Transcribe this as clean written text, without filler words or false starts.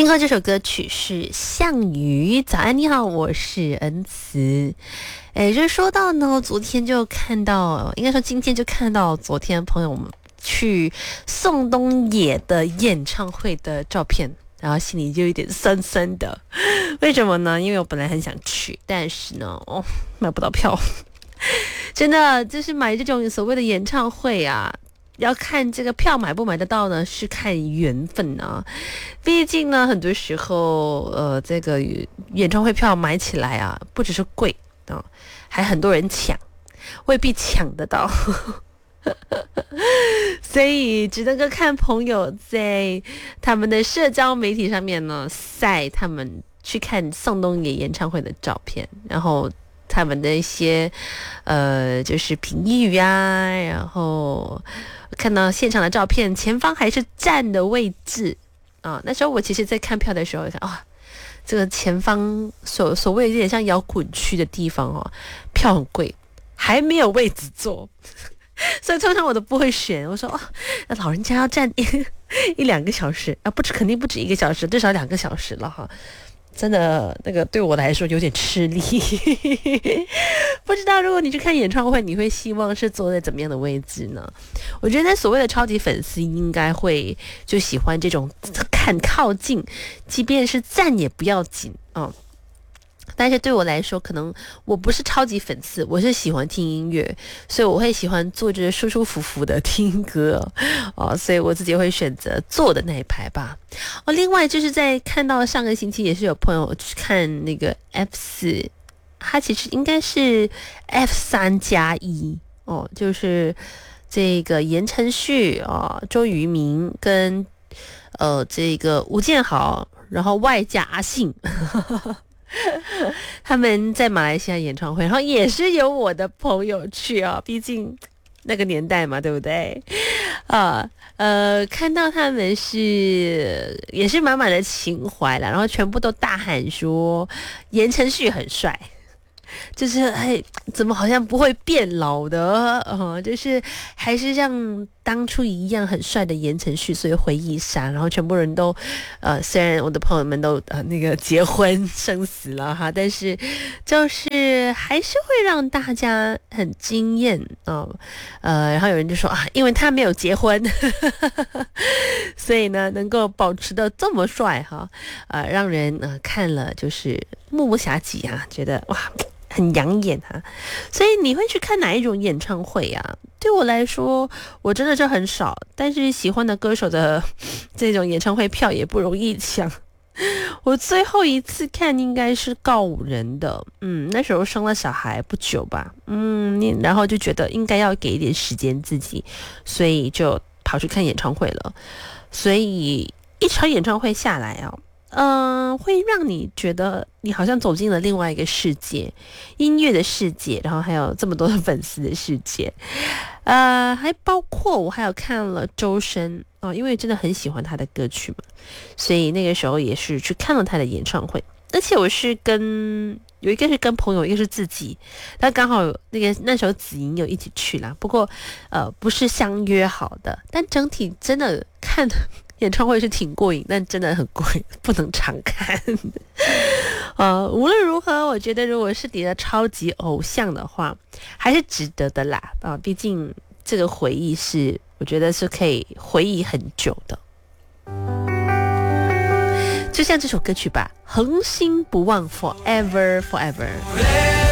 听过这首歌曲是项羽。早安你好，我是恩慈。就说到呢，昨天就看到，应该说今天就看到昨天朋友们去宋冬野的演唱会的照片，然后心里就有点酸酸的。为什么呢？因为我本来很想去，但是呢买不到票。真的就是买这种所谓的演唱会啊，要看这个票买不买得到呢，是看缘分啊。毕竟呢，很多时候这个演唱会票买起来啊，不只是贵啊，还很多人抢，未必抢得到。所以只能够看朋友在他们的社交媒体上面呢晒他们去看宋冬野演唱会的照片，然后他们的一些就是评语啊，然后看到现场的照片，前方还是站的位置啊。那时候我其实在看票的时候想这个前方所谓有点像摇滚区的地方票很贵，还没有位置坐。所以通常我都不会选，我说老人家要站一两个小时啊，肯定不止1个小时，至少2个小时了哈。真的那个对我来说有点吃力。不知道如果你去看演唱会，你会希望是坐在怎么样的位置呢？我觉得所谓的超级粉丝应该会就喜欢这种很靠近，即便是站也不要紧但是对我来说，可能我不是超级粉丝，我是喜欢听音乐，所以我会喜欢坐着舒舒服服的听歌所以我自己会选择坐的那一排吧。另外就是在看到上个星期也是有朋友去看那个 F4， 他其实应该是 F3+1就是这个言承旭周渝民跟这个吴建豪，然后外加阿信。他们在马来西亚演唱会，然后也是有我的朋友去毕竟那个年代嘛，对不对？看到他们也是满满的情怀啦，然后全部都大喊说言承旭很帅。就是怎么好像不会变老的就是还是像当初一样很帅的言承旭，所以回忆杀，然后全部人都虽然我的朋友们都那个结婚生死了哈，但是就是还是会让大家很惊艳然后有人就说因为他没有结婚所以呢能够保持得这么帅让人看了就是目不暇接觉得哇很养眼所以你会去看哪一种演唱会啊？对我来说我真的是很少，但是喜欢的歌手的这种演唱会票也不容易抢。我最后一次看应该是告五人的那时候生了小孩不久吧然后就觉得应该要给一点时间自己，所以就跑去看演唱会了。所以一场演唱会下来会让你觉得你好像走进了另外一个世界，音乐的世界，然后还有这么多的粉丝的世界。还包括我还有看了周深因为真的很喜欢他的歌曲嘛，所以那个时候也是去看了他的演唱会。而且我是有一个是跟朋友，一个是自己，但刚好那时候子莹有一起去啦，不过不是相约好的，但整体真的看演唱会是挺过瘾，但真的很贵，不能常看。无论如何，我觉得如果是你的超级偶像的话，还是值得的啦毕竟这个回忆我觉得是可以回忆很久的。就像这首歌曲吧，恒心不忘 Forever Forever。